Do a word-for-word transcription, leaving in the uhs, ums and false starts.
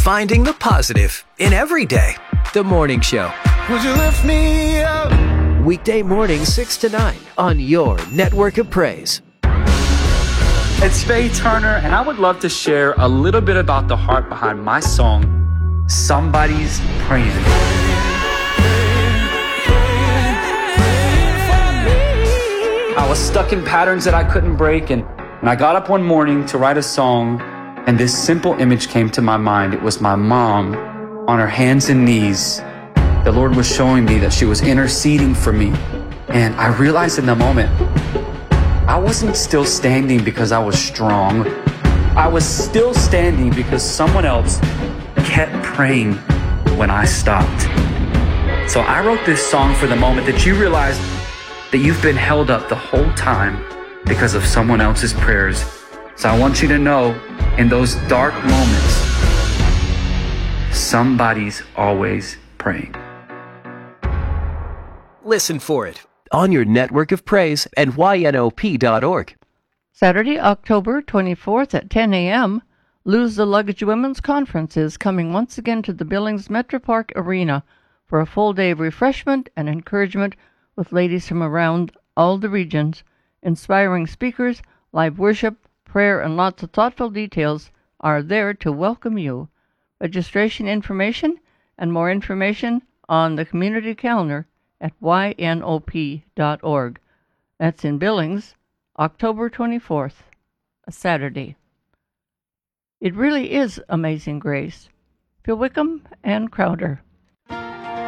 Finding the positive in every day. The Morning Show. Would you lift me up? Weekday morning, six to nine on your network of praise. It's Faye Turner, and I would love to share a little bit about the heart behind my song, Somebody's Praying. I was stuck in patterns that I couldn't break, and, and I got up one morning to write a song, and this simple image came to my mind. It was my mom on her hands and knees. The Lord was showing me that she was interceding for me, and I realized in the moment, I wasn't still standing because I was strong. I was still standing because someone else kept praying when I stopped. So I wrote this song for the moment that you realize that you've been held up the whole time because of someone else's prayers. So I want you to know, in those dark moments, somebody's always praying. Listen for it on your network of praise and Y N O P dot org. Saturday, October twenty-fourth at ten a.m., Lose the Luggage Women's Conference is coming once again to the Billings Metropark Arena for a full day of refreshment and encouragement with ladies from around all the regions, inspiring speakers, live worship, prayer, and lots of thoughtful details are there to welcome you. Registration information and more information on the community calendar at Y N O P dot org. That's in Billings, October twenty-fourth, a Saturday. It really is Amazing Grace. Phil Wickham and Crowder.